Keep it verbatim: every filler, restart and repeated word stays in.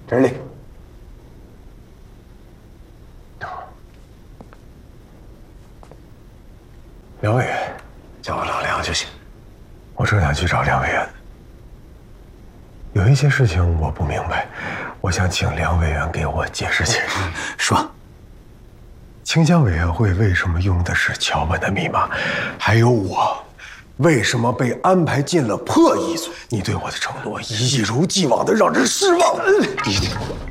这里。梁委员，叫我老梁就行。我正想去找梁委员，有一些事情我不明白，我想请梁委员给我解释解释。 说， 清江委员会为什么用的是桥本的密码？还有我为什么被安排进了破译组？你对我的承诺一如既往的让人失望。一定。